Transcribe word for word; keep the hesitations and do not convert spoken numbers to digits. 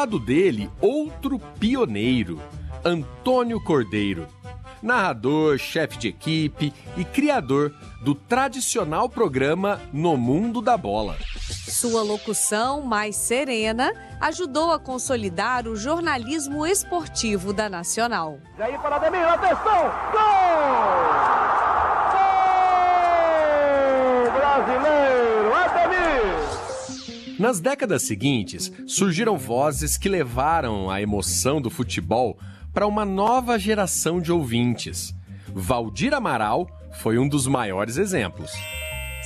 lado dele, outro pioneiro, Antônio Cordeiro, narrador, chefe de equipe e criador do tradicional programa No Mundo da Bola. Sua locução mais serena ajudou a consolidar o jornalismo esportivo da Nacional. Jair para Ademir, atenção! Gol! Gol! Brasileiro, Ademir! Nas décadas seguintes, surgiram vozes que levaram a emoção do futebol para uma nova geração de ouvintes. Valdir Amaral foi um dos maiores exemplos.